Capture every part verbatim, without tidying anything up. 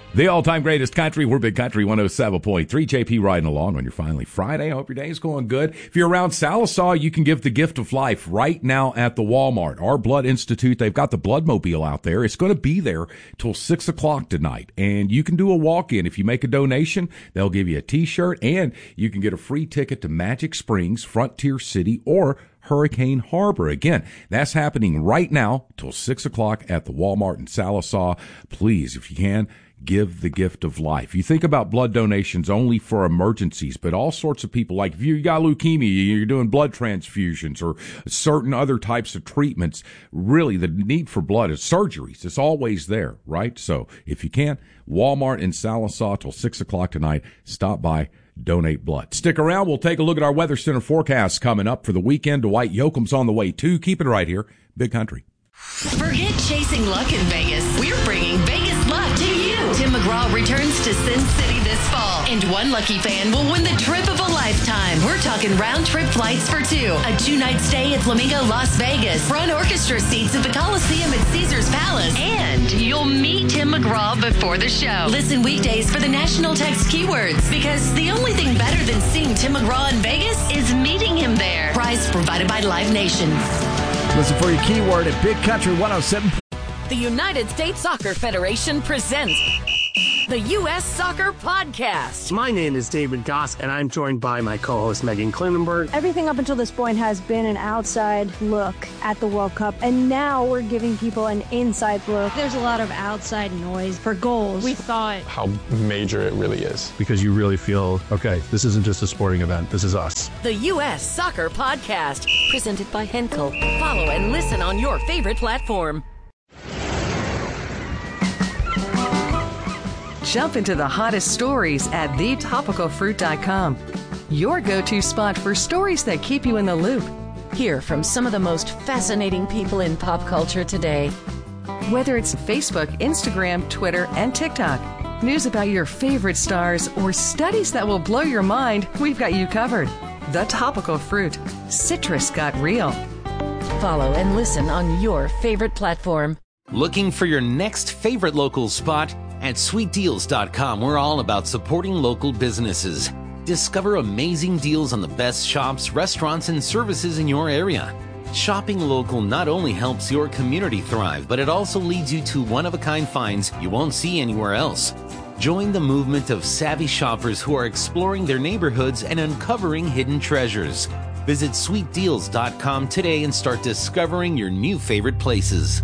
The all-time greatest country, we're Big Country one oh seven point three. J P riding along on your finally Friday. I hope your day is going good. If you're around Sallisaw, you can give the gift of life right now at the Walmart. Our Blood Institute, they've got the Bloodmobile out there. It's going to be there till six o'clock tonight. And you can do a walk-in. If you make a donation, they'll give you a T-shirt, and you can get a free ticket to Magic Springs, Frontier City, or Hurricane Harbor. Again, that's happening right now till six o'clock at the Walmart in Sallisaw. Please, if you can, give the gift of life. You think about blood donations only for emergencies, but all sorts of people, like if you got leukemia, you're doing blood transfusions or certain other types of treatments, really the need for blood is surgeries. It's always there, right? So if you can, Walmart in Sallisaw till six o'clock tonight. Stop by. Donate blood. Stick around. We'll take a look at our Weather Center forecast coming up for the weekend. Dwight Yoakam's on the way too. Keep it right here. Big Country. Forget chasing luck in Vegas. We're bringing Vegas luck to you. Tim McGraw returns to Sin City this fall, and one lucky fan will win the trip of a lifetime. We're talking round-trip flights for two, a two-night stay at Flamingo Las Vegas, front orchestra seats at the Coliseum at Caesars Palace, and you'll meet Tim McGraw before the show. Listen weekdays for the national text keywords, because the only thing better than seeing Tim McGraw in Vegas is meeting him there. Prize provided by Live Nation. Listen for your keyword at Big Country one oh seven. The United States Soccer Federation presents the U S Soccer Podcast. My name is David Goss, and I'm joined by my co-host Megan Klinenberg. Everything up until this point has been an outside look at the World Cup, and now we're giving people an inside look. There's a lot of outside noise for goals. We thought how major it really is. Because you really feel, okay, this isn't just a sporting event, this is us. The U S Soccer Podcast, presented by Henkel. Follow and listen on your favorite platform. Jump into the hottest stories at the topical fruit dot com. Your go-to spot for stories that keep you in the loop. Hear from some of the most fascinating people in pop culture today. Whether it's Facebook, Instagram, Twitter, and TikTok, news about your favorite stars, or studies that will blow your mind, we've got you covered. The Topical Fruit. Citrus got real. Follow and listen on your favorite platform. Looking for your next favorite local spot? At sweet deals dot com, we're all about supporting local businesses. Discover amazing deals on the best shops, restaurants, and services in your area. Shopping local not only helps your community thrive, but it also leads you to one-of-a-kind finds you won't see anywhere else. Join the movement of savvy shoppers who are exploring their neighborhoods and uncovering hidden treasures. Visit sweet deals dot com today and start discovering your new favorite places.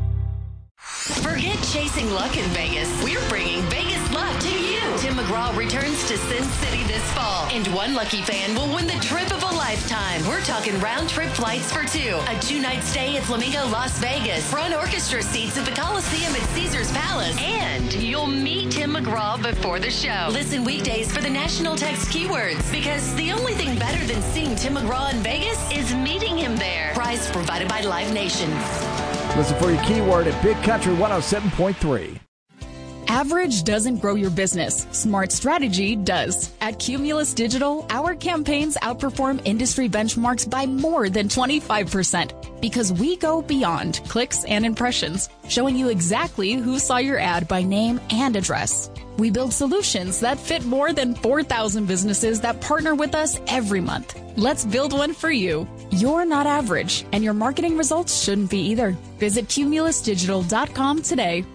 Forget chasing luck in Vegas. We're bringing Vegas luck to you. Tim McGraw returns to Sin City this fall, and one lucky fan will win the trip of a lifetime. We're talking round-trip flights for two, a two-night stay at Flamingo Las Vegas, front orchestra seats at the Coliseum at Caesars Palace, and you'll meet Tim McGraw before the show. Listen weekdays for the national text keywords, because the only thing better than seeing Tim McGraw in Vegas is meeting him there. Prize provided by Live Nation. Listen for your keyword at Big Country one oh seven point three. Average doesn't grow your business. Smart strategy does. At Cumulus Digital, our campaigns outperform industry benchmarks by more than twenty-five percent because we go beyond clicks and impressions, showing you exactly who saw your ad by name and address. We build solutions that fit more than four thousand businesses that partner with us every month. Let's build one for you. You're not average, and your marketing results shouldn't be either. Visit Cumulus Digital dot com today.